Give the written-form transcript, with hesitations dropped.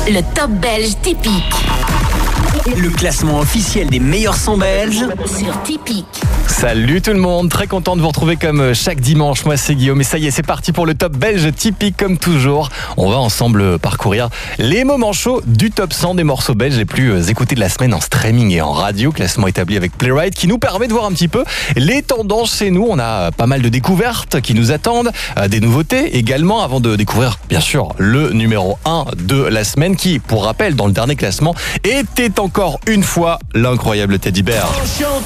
Le top belge typique. Le classement officiel des meilleurs sons belges Sur Typique. Salut tout le monde, très content de vous retrouver comme chaque dimanche. Moi c'est Guillaume et ça y est, c'est parti pour le top belge typique comme toujours. On va ensemble parcourir les moments chauds du top 100 des morceaux belges les plus écoutés de la semaine en streaming et en radio. Classement établi avec Playwright qui nous permet de voir un petit peu les tendances chez nous. On a pas mal de découvertes qui nous attendent, des nouveautés également avant de découvrir bien sûr le numéro 1 de la semaine qui, pour rappel, dans le dernier classement était encore une fois l'incroyable Teddy Bear.